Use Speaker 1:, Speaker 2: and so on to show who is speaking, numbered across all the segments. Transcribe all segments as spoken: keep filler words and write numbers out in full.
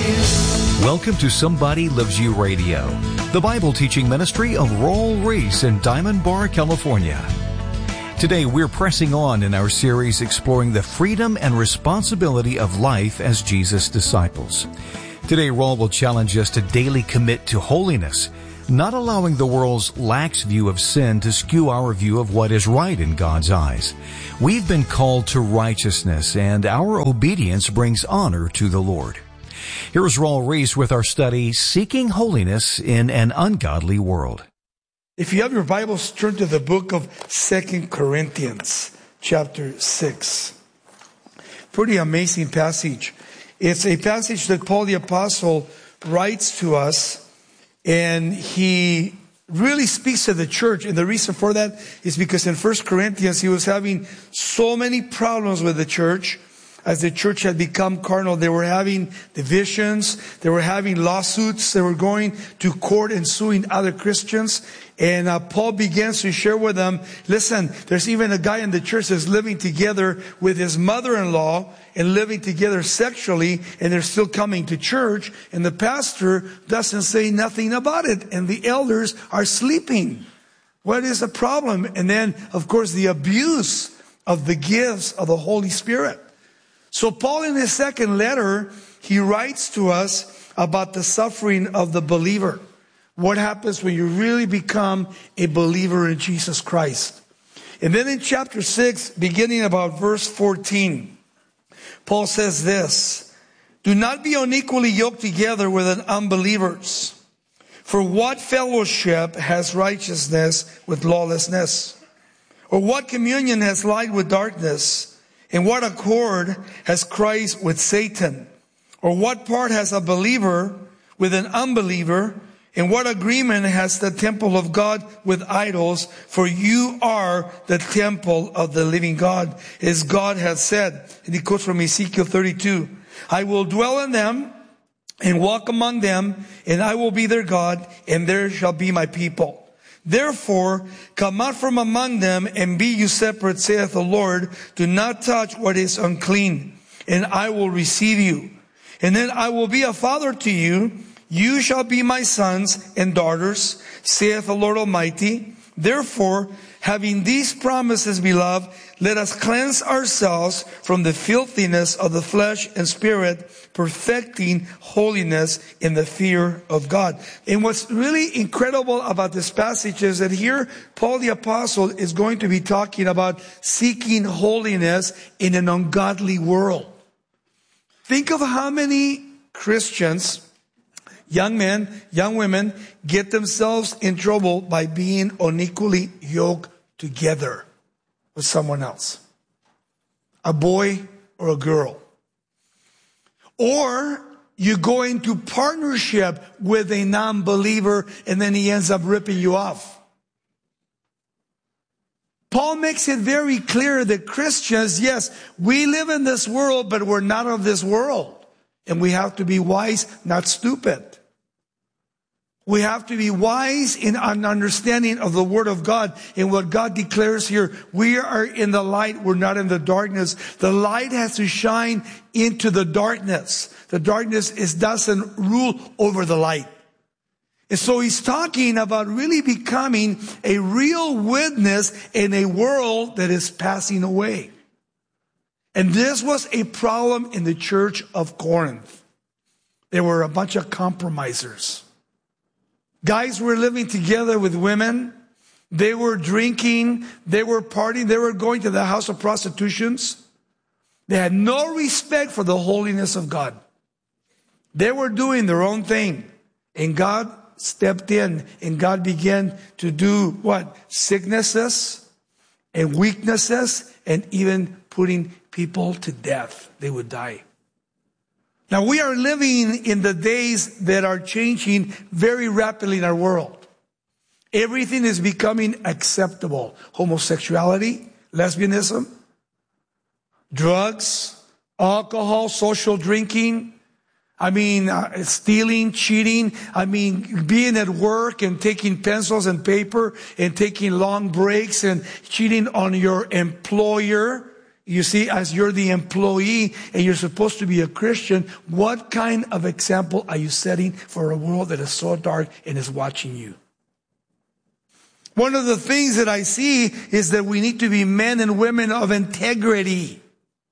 Speaker 1: Welcome to Somebody Loves You Radio, the Bible teaching ministry of Raul Ries in Diamond Bar, California. Today we're pressing on in our series exploring the freedom and responsibility of life as Jesus' disciples. Today Raul will challenge us to daily commit to holiness, not allowing the world's lax view of sin to skew our view of what is right in God's eyes. We've been called to righteousness, and our obedience brings honor to the Lord. Here's Raul Ries with our study, Seeking Holiness in an Ungodly World.
Speaker 2: If you have your Bibles, turn to the book of Second Corinthians, chapter six. Pretty amazing passage. It's a passage that Paul the Apostle writes to us, and he really speaks to the church. And the reason for that is because in First Corinthians, he was having so many problems with the church. As the church had become carnal, they were having divisions, they were having lawsuits, they were going to court and suing other Christians. And uh, Paul begins to share with them, listen, there's even a guy in the church that's living together with his mother-in-law and living together sexually, and they're still coming to church, and the pastor doesn't say nothing about it, and the elders are sleeping. What is the problem? And then, of course, the abuse of the gifts of the Holy Spirit. So Paul, in his second letter, he writes to us about the suffering of the believer. What happens when you really become a believer in Jesus Christ? And then in chapter six, beginning about verse fourteen, Paul says this, "Do not be unequally yoked together with unbelievers. For what fellowship has righteousness with lawlessness? Or what communion has light with darkness? And what accord has Christ with Satan? Or what part has a believer with an unbeliever? And what agreement has the temple of God with idols? For you are the temple of the living God, as God has said." And he quotes from Ezekiel thirty-two. "I will dwell in them and walk among them, and I will be their God, and there shall be my people. Therefore, come out from among them and be you separate, saith the Lord. Do not touch what is unclean, and I will receive you. And then I will be a father to you. You shall be my sons and daughters, saith the Lord Almighty. Therefore, having these promises, beloved, let us cleanse ourselves from the filthiness of the flesh and spirit, perfecting holiness in the fear of God." And what's really incredible about this passage is that here Paul the Apostle is going to be talking about seeking holiness in an ungodly world. Think of how many Christians, young men, young women, get themselves in trouble by being unequally yoked together with someone else. A boy or a girl. Or you go into partnership with a non-believer and then he ends up ripping you off. Paul makes it very clear that Christians, yes, we live in this world, but we're not of this world. And we have to be wise, not stupid. We have to be wise in an understanding of the Word of God and what God declares here. We are in the light. We're not in the darkness. The light has to shine into the darkness. The darkness is, doesn't rule over the light. And so he's talking about really becoming a real witness in a world that is passing away. And this was a problem in the church of Corinth. There were a bunch of compromisers. Guys were living together with women. They were drinking. They were partying. They were going to the house of prostitutions. They had no respect for the holiness of God. They were doing their own thing. And God stepped in and God began to do what? Sicknesses and weaknesses and even putting people to death. They would die. Now, we are living in the days that are changing very rapidly in our world. Everything is becoming acceptable. Homosexuality, lesbianism, drugs, alcohol, social drinking. I mean, uh, stealing, cheating. I mean, being at work and taking pencils and paper and taking long breaks and cheating on your employer You see, as you're the employee and you're supposed to be a Christian, what kind of example are you setting for a world that is so dark and is watching you? One of the things that I see is that we need to be men and women of integrity.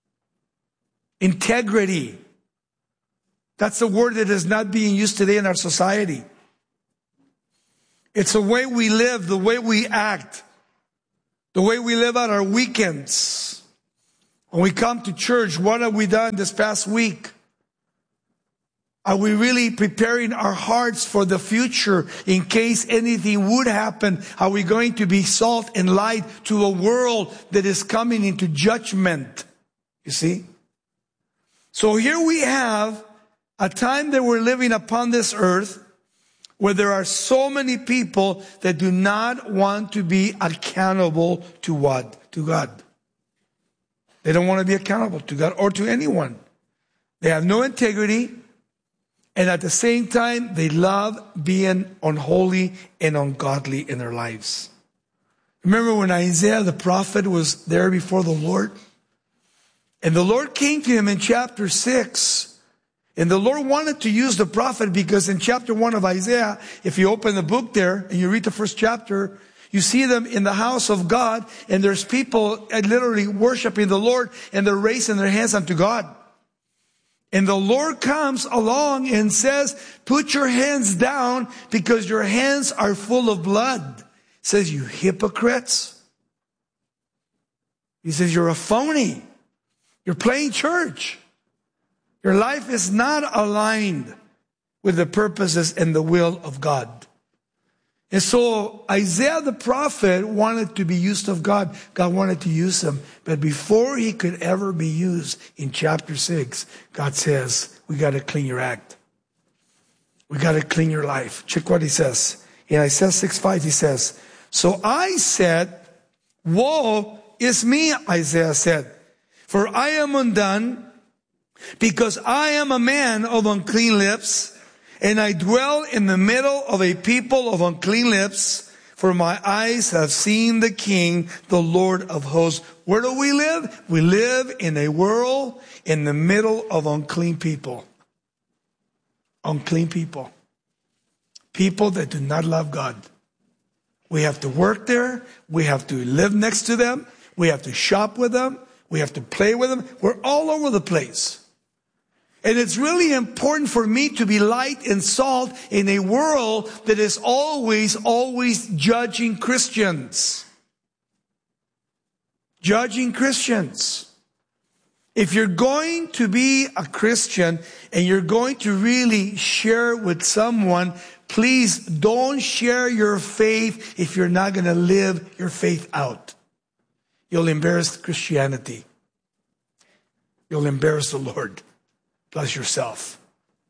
Speaker 2: Integrity. That's a word that is not being used today in our society. It's the way we live, the way we act, the way we live out our weekends. When we come to church, what have we done this past week? Are we really preparing our hearts for the future in case anything would happen? Are we going to be salt and light to a world that is coming into judgment? You see? So here we have a time that we're living upon this earth where there are so many people that do not want to be accountable to what? To God. They don't want to be accountable to God or to anyone. They have no integrity. And at the same time, they love being unholy and ungodly in their lives. Remember when Isaiah the prophet was there before the Lord? And the Lord came to him in chapter six. And the Lord wanted to use the prophet because in chapter one of Isaiah, if you open the book there and you read the first chapter, you see them in the house of God. And there's people literally worshiping the Lord and they're raising their hands unto God. And the Lord comes along and says, put your hands down because your hands are full of blood. He says, you hypocrites. He says, you're a phony. You're playing church. Your life is not aligned with the purposes and the will of God. And so Isaiah the prophet wanted to be used of God. God wanted to use him. But before he could ever be used in chapter six, God says, we got to clean your act. We got to clean your life. Check what he says. In Isaiah six five, he says, so I said, woe is me, Isaiah said, for I am undone because I am a man of unclean lips. And I dwell in the middle of a people of unclean lips, for my eyes have seen the King, the Lord of hosts. Where do we live? We live in a world in the middle of unclean people. Unclean people. People that do not love God. We have to work there. We have to live next to them. We have to shop with them. We have to play with them. We're all over the place. And it's really important for me to be light and salt in a world that is always, always judging Christians. Judging Christians. If you're going to be a Christian and you're going to really share with someone, please don't share your faith if you're not going to live your faith out. You'll embarrass Christianity. You'll embarrass the Lord. Plus yourself.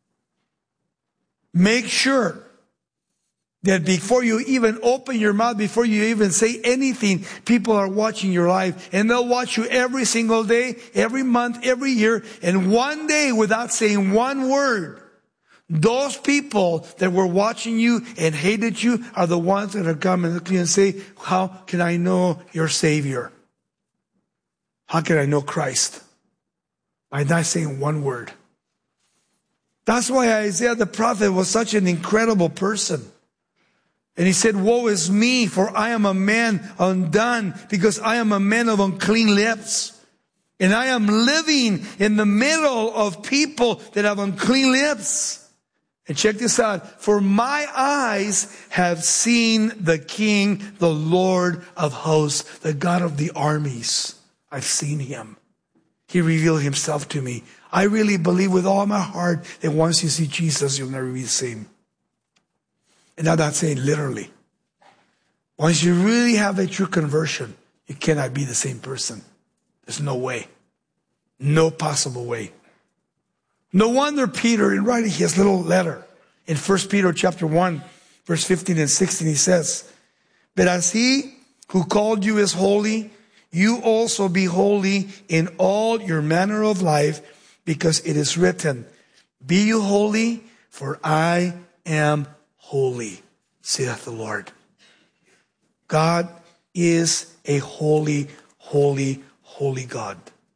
Speaker 2: Make sure that before you even open your mouth, before you even say anything, people are watching your life. And they'll watch you every single day, every month, every year. And one day, without saying one word, those people that were watching you and hated you are the ones that are coming and say, how can I know your Savior? How can I know Christ? By not saying one word. That's why Isaiah the prophet was such an incredible person. And he said, woe is me, for I am a man undone, because I am a man of unclean lips. And I am living in the middle of people that have unclean lips. And check this out. For my eyes have seen the King, the Lord of hosts, the God of the armies. I've seen him. He revealed himself to me. I really believe with all my heart that once you see Jesus, you'll never be the same. And I'm not saying literally. Once you really have a true conversion, you cannot be the same person. There's no way. No possible way. No wonder Peter, in writing his little letter, in First Peter chapter one, verse fifteen and sixteen, he says, but as he who called you is holy, you also be holy in all your manner of life, because it is written, be you holy, for I am holy, saith the Lord. God is a holy, holy, holy God.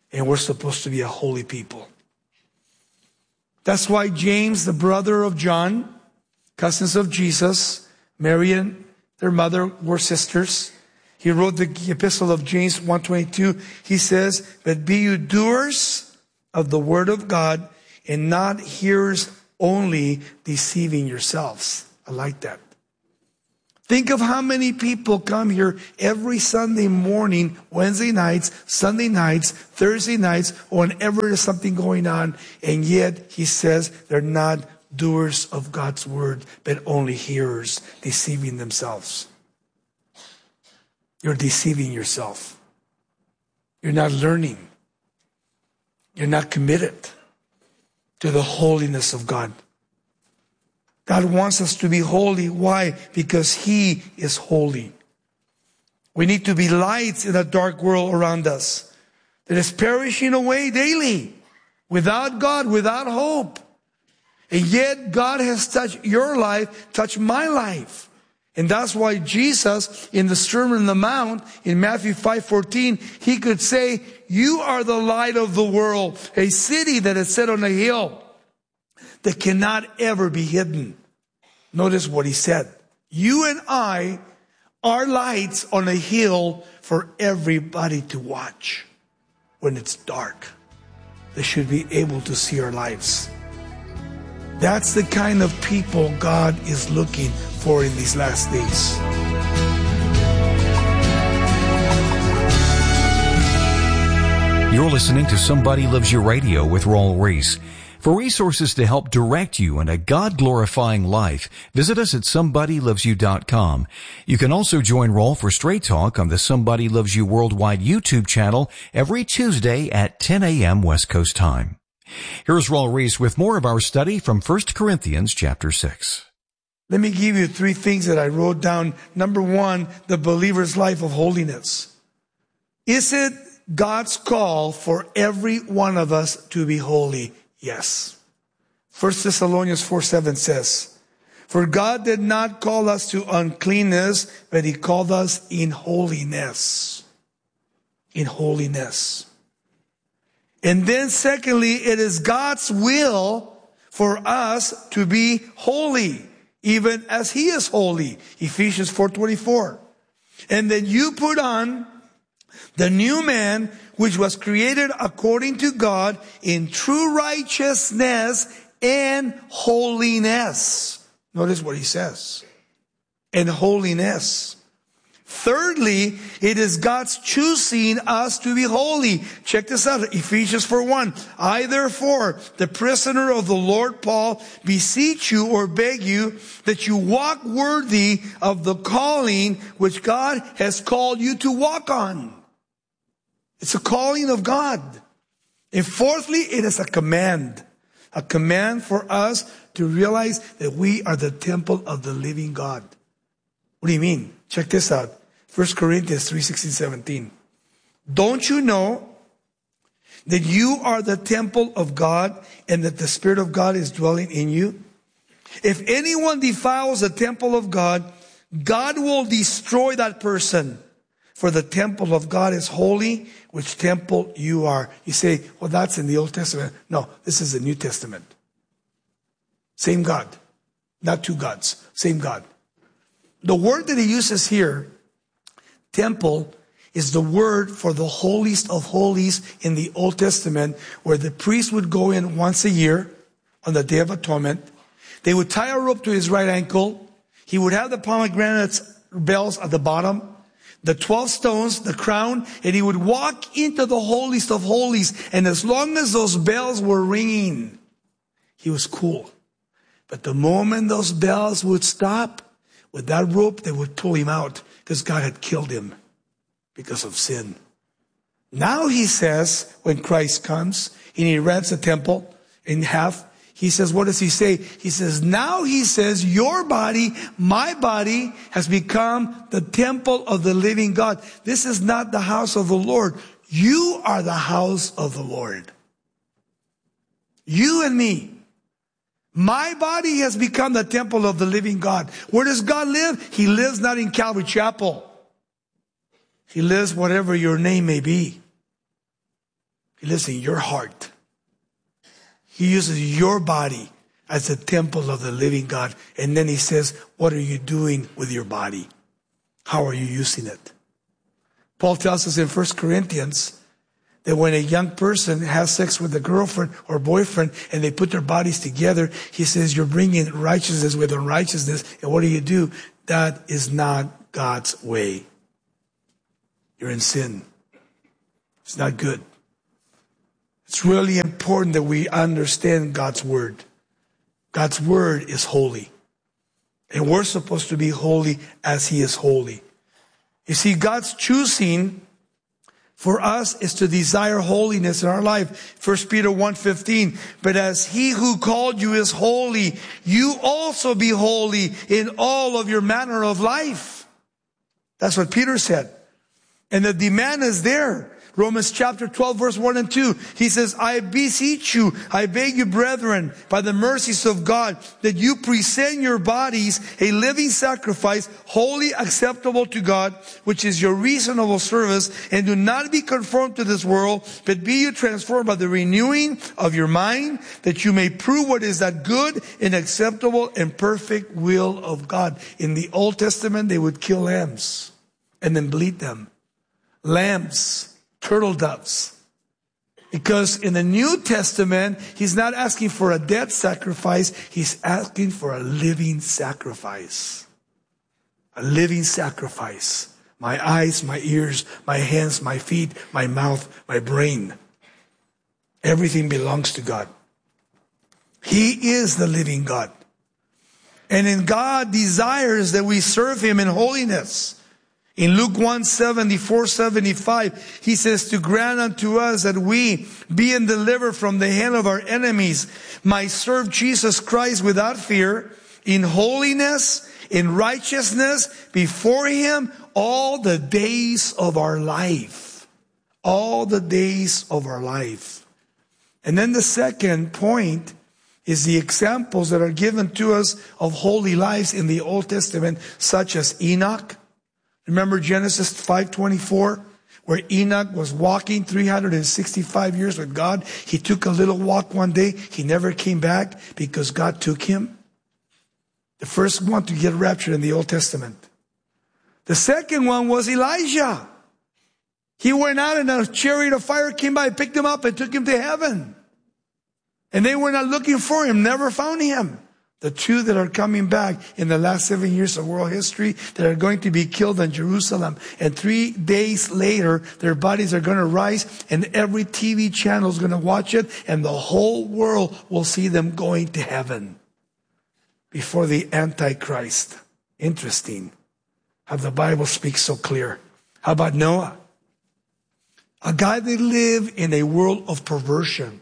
Speaker 2: And we're supposed to be a holy people. That's why James, the brother of John, cousins of Jesus, Mary and their mother were sisters. He wrote the epistle of James one twenty-two. He says, but be you doers of the word of God and not hearers only, deceiving yourselves. I like that. Think of how many people come here every Sunday morning, Wednesday nights, Sunday nights, Thursday nights, or whenever there's something going on, and yet he says they're not doers of God's word, but only hearers, deceiving themselves. You're deceiving yourself. You're not learning. You're not committed to the holiness of God. God wants us to be holy. Why? Because He is holy. We need to be lights in a dark world around us that is perishing away daily, without God, without hope. And yet God has touched your life, touched my life. And that's why Jesus, in the Sermon on the Mount, in Matthew five fourteen, He could say, you are the light of the world, a city that is set on a hill that cannot ever be hidden. Notice what He said. You and I are lights on a hill for everybody to watch. When it's dark, they should be able to see our lives. That's the kind of people God is looking for in these last days.
Speaker 1: You're listening to Somebody Loves You Radio with Raul Ries. For resources to help direct you in a God-glorifying life, visit us at somebody loves you dot com. You can also join Raul for Straight Talk on the Somebody Loves You Worldwide YouTube channel every Tuesday at ten a.m. West Coast time. Here's Raul Ries with more of our study from First Corinthians chapter six.
Speaker 2: Let me give you three things that I wrote down. Number one, the believer's life of holiness. Is it God's call for every one of us to be holy? Yes. First Thessalonians four seven says, for God did not call us to uncleanness, but He called us in holiness. In holiness. And then secondly, it is God's will for us to be holy, even as He is holy. Ephesians four twenty-four. And then you put on the new man, which was created according to God in true righteousness and holiness. Notice what he says. And holiness. Thirdly, it is God's choosing us to be holy. Check this out, Ephesians four one. I therefore, the prisoner of the Lord Paul, beseech you or beg you that you walk worthy of the calling which God has called you to walk on. It's a calling of God. And fourthly, it is a command. A command for us to realize that we are the temple of the living God. What do you mean? Check this out. First Corinthians three sixteen seventeen. Don't you know that you are the temple of God and that the Spirit of God is dwelling in you? If anyone defiles the temple of God, God will destroy that person. For the temple of God is holy, which temple you are. You say, well, that's in the Old Testament. No, this is the New Testament. Same God. Not two gods. Same God. The word that he uses here, temple, is the word for the holiest of holies in the Old Testament, where the priest would go in once a year on the Day of Atonement. They would tie a rope to his right ankle. He would have the pomegranate bells at the bottom, the twelve stones, the crown, and he would walk into the holiest of holies. And as long as those bells were ringing, he was cool. But the moment those bells would stop, with that rope, they would pull him out because God had killed him because of sin. Now he says, when Christ comes and he rents the temple in half, he says, what does he say? He says, now he says, your body, my body, has become the temple of the living God. This is not the house of the Lord. You are the house of the Lord. You and me. My body has become the temple of the living God. Where does God live? He lives not in Calvary Chapel. He lives whatever your name may be. He lives in your heart. He uses your body as the temple of the living God. And then he says, what are you doing with your body? How are you using it? Paul tells us in First Corinthians that when a young person has sex with a girlfriend or boyfriend and they put their bodies together, he says, you're bringing righteousness with unrighteousness. And what do you do? That is not God's way. You're in sin. It's not good. It's really important that we understand God's word. God's word is holy. And we're supposed to be holy as he is holy. You see, God's choosing for us is to desire holiness in our life. First Peter one fifteen, but as he who called you is holy, you also be holy in all of your manner of life. That's what Peter said. And the demand is there. Romans chapter twelve, verse one and two. He says, I beseech you, I beg you, brethren, by the mercies of God, that you present your bodies a living sacrifice, wholly acceptable to God, which is your reasonable service, and do not be conformed to this world, but be you transformed by the renewing of your mind, that you may prove what is that good and acceptable and perfect will of God. In the Old Testament, they would kill lambs and then bleed them. Lambs. Turtle doves. Because in the New Testament, he's not asking for a dead sacrifice. He's asking for a living sacrifice. A living sacrifice. My eyes, my ears, my hands, my feet, my mouth, my brain. Everything belongs to God. He is the living God. And in God desires that we serve him in holiness. In Luke one seventy-four, seventy-five, he says, to grant unto us that we, being delivered from the hand of our enemies, might serve Jesus Christ without fear, in holiness, in righteousness, before him all the days of our life. All the days of our life. And then the second point is the examples that are given to us of holy lives in the Old Testament, such as Enoch. Remember Genesis five twenty-four, where Enoch was walking three hundred sixty-five years with God. He took a little walk one day. He never came back because God took him. The first one to get raptured in the Old Testament. The second one was Elijah. He went out and a chariot of fire came by, picked him up and took him to heaven. And they were not looking for him, never found him. The two that are coming back in the last seven years of world history that are going to be killed in Jerusalem. And three days later, their bodies are going to rise and every T V channel is going to watch it. And the whole world will see them going to heaven before the Antichrist. Interesting how the Bible speaks so clear. How about Noah? A guy that lived in a world of perversion.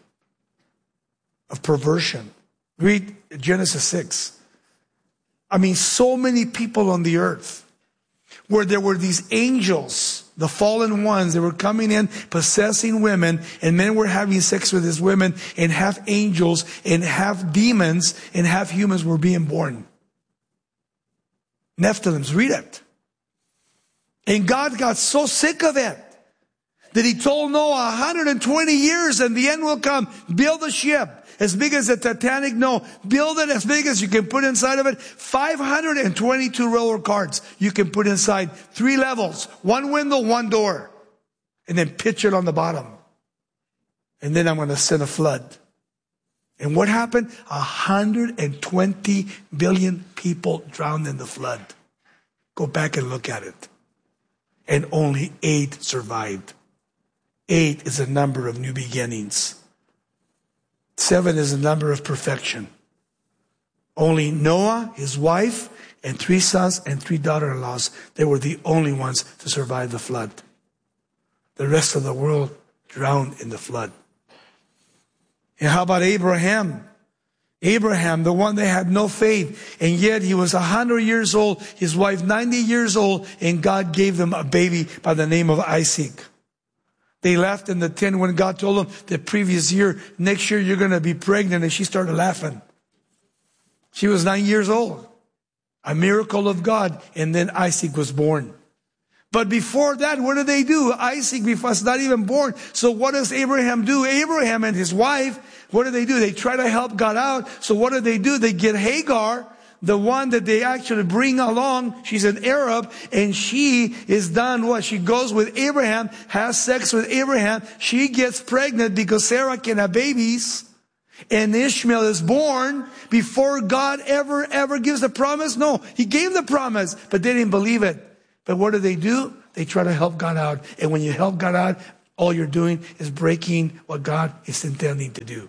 Speaker 2: Of perversion. Read Genesis six. I mean, so many people on the earth where there were these angels, the fallen ones, they were coming in, possessing women, and men were having sex with these women, and half angels and half demons and half humans were being born. Nephilims, read it. And God got so sick of it that he told Noah, one hundred twenty years and the end will come. Build a ship. As big as the Titanic, no. Build it as big as you can put inside of it. five hundred twenty-two railroad cars you can put inside. Three levels. One window, one door. And then pitch it on the bottom. And then I'm going to send a flood. And what happened? one hundred twenty billion people drowned in the flood. Go back and look at it. And only eight survived. Eight is a number of new beginnings. Seven is the number of perfection. Only Noah, his wife, and three sons and three daughter-in-laws, they were the only ones to survive the flood. The rest of the world drowned in the flood. And how about Abraham? Abraham, the one that had no faith, and yet he was one hundred years old, his wife ninety years old, and God gave them a baby by the name of Isaac. They laughed in the tent when God told them the previous year, next year you're going to be pregnant. And she started laughing. She was nine years old. A miracle of God. And then Isaac was born. But before that, what did they do? Isaac was not even born. So what does Abraham do? Abraham and his wife, what do they do? They try to help God out. So what do they do? They get Hagar, the one that they actually bring along. She's an Arab, and she is done what? She goes with Abraham, has sex with Abraham. She gets pregnant because Sarah can have babies. And Ishmael is born before God ever, ever gives the promise. No, he gave the promise, but they didn't believe it. But what do they do? They try to help God out. And when you help God out, all you're doing is breaking what God is intending to do.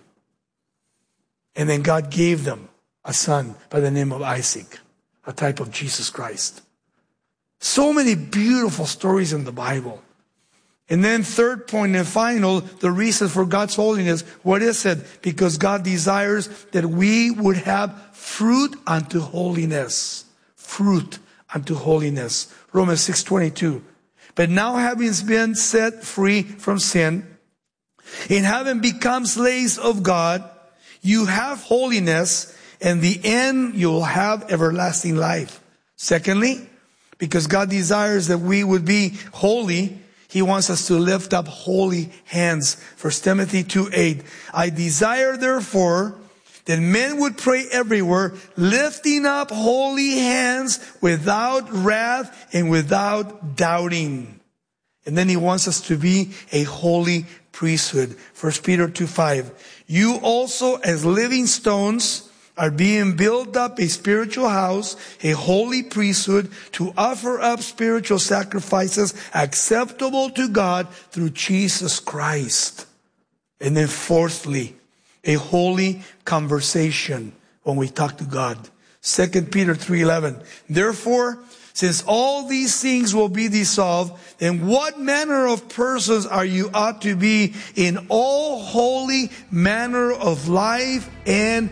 Speaker 2: And then God gave them a son by the name of Isaac, a type of Jesus Christ. So many beautiful stories in the Bible. And then third point and final, the reason for God's holiness. What is it? Because God desires that we would have fruit unto holiness. Fruit unto holiness. Romans six twenty-two. But now having been set free from sin, and having become slaves of God, you have holiness, and the end you will have everlasting life. Secondly, because God desires that we would be holy, He wants us to lift up holy hands. First Timothy two eight. I desire therefore that men would pray everywhere, lifting up holy hands without wrath and without doubting. And then He wants us to be a holy priesthood. First Peter two five. You also as living stones are being built up a spiritual house, a holy priesthood, to offer up spiritual sacrifices acceptable to God through Jesus Christ. And then fourthly, a holy conversation when we talk to God. Second Peter three eleven. Therefore, since all these things will be dissolved, then what manner of persons are you ought to be in all holy manner of life and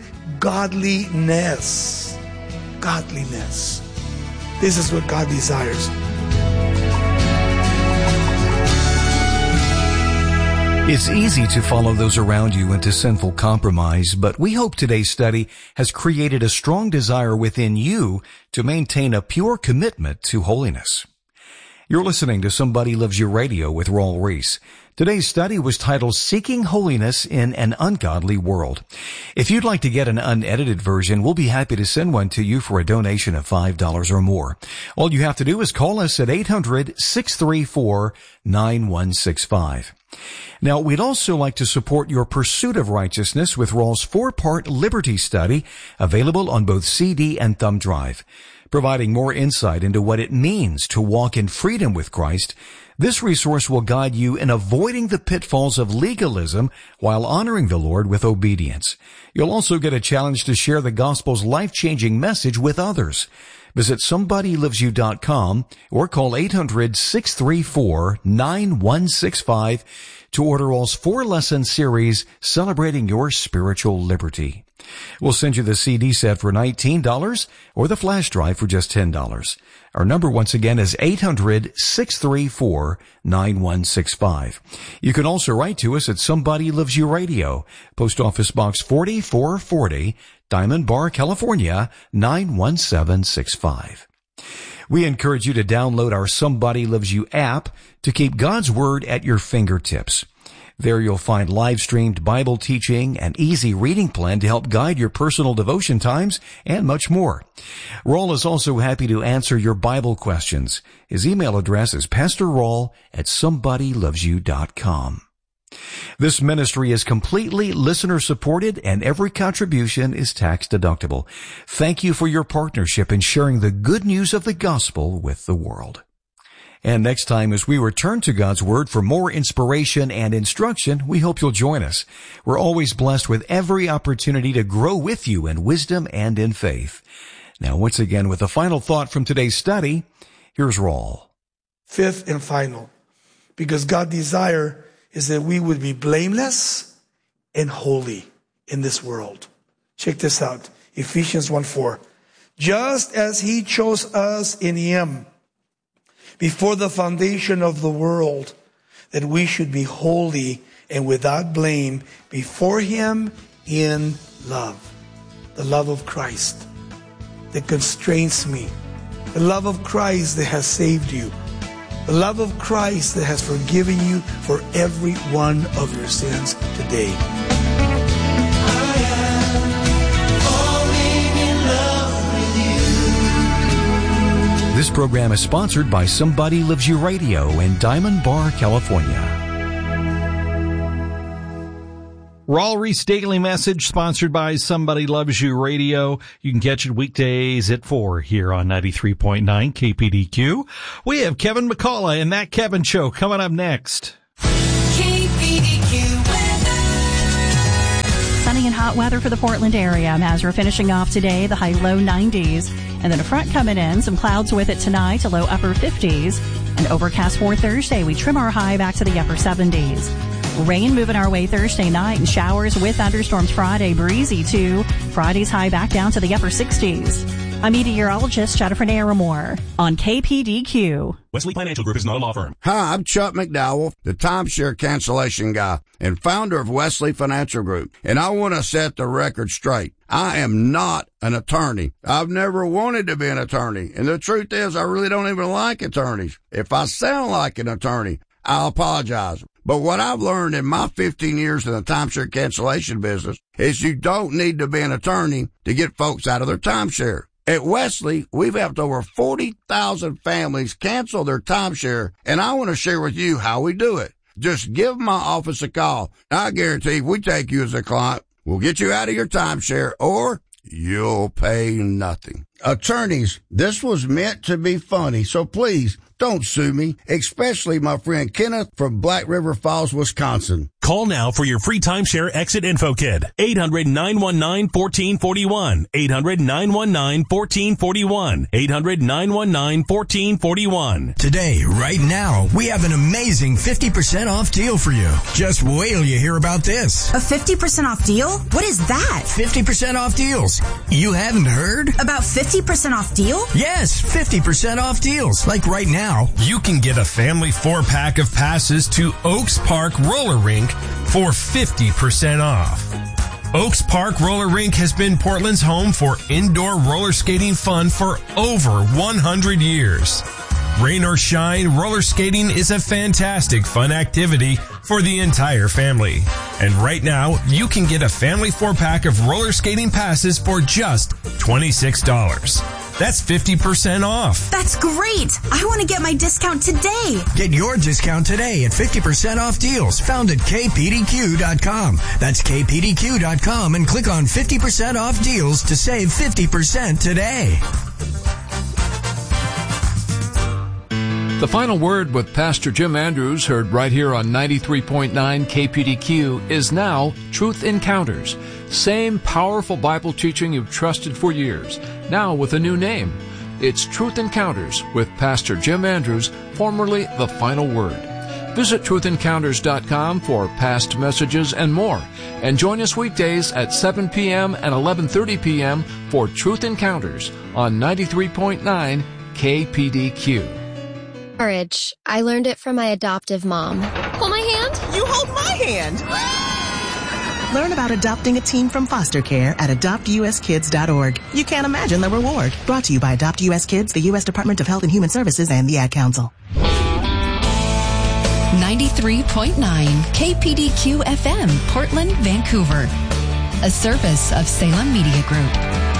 Speaker 2: godliness? Godliness. This is what God desires.
Speaker 1: It's easy to follow those around you into sinful compromise, but we hope today's study has created a strong desire within you to maintain a pure commitment to holiness. You're listening to Somebody Loves You Radio with Raul Ries. Today's study was titled Seeking Holiness in an Ungodly World. If you'd like to get an unedited version, we'll be happy to send one to you for a donation of five dollars or more. All you have to do is call us at eight hundred, six three four, nine one six five. Now, we'd also like to support your pursuit of righteousness with Raul's four-part Liberty Study, available on both C D and thumb drive. Providing more insight into what it means to walk in freedom with Christ, this resource will guide you in avoiding the pitfalls of legalism while honoring the Lord with obedience. You'll also get a challenge to share the gospel's life-changing message with others. Visit somebody lives you dot com or call eight hundred, six three four, nine one six five to order Raul's four-lesson series celebrating your spiritual liberty. We'll send you the C D set for nineteen dollars or the flash drive for just ten dollars. Our number once again is eight hundred, six three four, nine one six five. You can also write to us at Somebody Loves You Radio, Post Office Box forty-four forty, Diamond Bar, California, nine one seven six five. We encourage you to download our Somebody Loves You app to keep God's Word at your fingertips. There you'll find live-streamed Bible teaching, an easy reading plan to help guide your personal devotion times, and much more. Raul is also happy to answer your Bible questions. His email address is pastor raul at somebody loves you dot com. This ministry is completely listener-supported, and every contribution is tax-deductible. Thank you for your partnership in sharing the good news of the gospel with the world. And next time, as we return to God's Word for more inspiration and instruction, we hope you'll join us. We're always blessed with every opportunity to grow with you in wisdom and in faith. Now, once again, with a final thought from today's study, here's Raul.
Speaker 2: Fifth and final, because God's desire is that we would be blameless and holy in this world. Check this out. Ephesians one four. Just as He chose us in Him before the foundation of the world, that we should be holy and without blame before Him in love. The love of Christ that constrains me. The love of Christ that has saved you. The love of Christ that has forgiven you for every one of your sins today.
Speaker 1: This program is sponsored by Somebody Loves You Radio in Diamond Bar, California.
Speaker 3: Raul Ries Daily Message, sponsored by Somebody Loves You Radio. You can catch it weekdays at four here on ninety-three point nine K P D Q. We have Kevin McCullough and That Kevin Show coming up next.
Speaker 4: K P D Q weather. Sunny and hot weather for the Portland area as we're finishing off today, the high low nineties. And then a front coming in, some clouds with it tonight, a low upper fifties. And overcast for Thursday, we trim our high back to the upper seventies. Rain moving our way Thursday night and showers with thunderstorms Friday, breezy too. Friday's high back down to the upper sixties. I'm meteorologist Jennifer Naramore on K P D Q.
Speaker 5: Wesley Financial Group is not a law firm.
Speaker 6: Hi, I'm Chuck McDowell, the timeshare cancellation guy and founder of Wesley Financial Group. And I want to set the record straight. I am not an attorney. I've never wanted to be an attorney. And the truth is, I really don't even like attorneys. If I sound like an attorney, I'll apologize. But what I've learned in my fifteen years in the timeshare cancellation business is you don't need to be an attorney to get folks out of their timeshare. At Wesley, we've helped over forty thousand families cancel their timeshare, and I want to share with you how we do it. Just give my office a call. I guarantee if we take you as a client, we'll get you out of your timeshare, or you'll pay nothing. Attorneys, this was meant to be funny, so please don't sue me, especially my friend Kenneth from Black River Falls, Wisconsin.
Speaker 5: Call now for your free timeshare exit info kit. eight hundred, nine one nine, one four four one. eight hundred, nine one nine, one four four one. eight hundred, nine one nine, one four four one.
Speaker 7: Today, right now, we have an amazing fifty percent off deal for you. Just wait till you hear about this.
Speaker 8: A fifty percent off deal? What is that?
Speaker 7: fifty percent off deals. You haven't heard?
Speaker 8: About fifty percent off deal?
Speaker 7: Yes, fifty percent off deals. Like right now.
Speaker 5: You can get a family four-pack of passes to Oaks Park Roller Rink for fifty percent off. Oaks Park Roller Rink has been Portland's home for indoor roller skating fun for over one hundred years. Rain or shine, roller skating is a fantastic fun activity for the entire family. And right now, you can get a family four-pack of roller skating passes for just twenty-six dollars. That's fifty percent off.
Speaker 8: That's great. I want to get my discount today.
Speaker 7: Get your discount today at fifty percent off deals found at K P D Q dot com. That's K P D Q dot com and click on fifty percent off deals to save fifty percent today.
Speaker 9: The final word with Pastor Jim Andrews, heard right here on ninety-three point nine K P D Q, is now Truth Encounters. Same powerful Bible teaching you've trusted for years, now with a new name. It's Truth Encounters with Pastor Jim Andrews, formerly The Final Word. Visit truth encounters dot com for past messages and more. And join us weekdays at seven p.m. and eleven thirty p.m. for Truth Encounters on ninety-three point nine K P D Q.
Speaker 10: Courage. I learned it from my adoptive mom. Hold my hand.
Speaker 11: You hold my hand. Learn about adopting a teen from foster care at adopt u s kids dot org. You can't imagine the reward. Brought to you by Adopt U S Kids, the U S Department of Health and Human Services, and the Ad Council.
Speaker 4: ninety-three point nine K P D Q F M, Portland, Vancouver. A service of Salem Media Group.